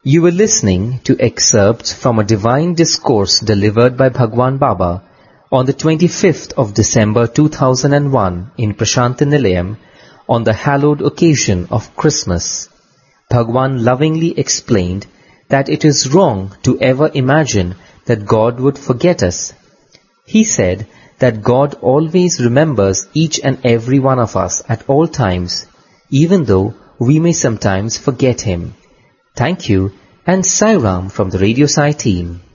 You were listening to excerpts from a divine discourse delivered by Bhagwan Baba on the 25th of December 2001 in Prashantinilayam on the hallowed occasion of Christmas. Bhagwan lovingly explained that it is wrong to ever imagine that God would forget us. He said that God always remembers each and every one of us at all times, even though we may sometimes forget Him. Thank you, and Sai Ram from the Radio Sai team.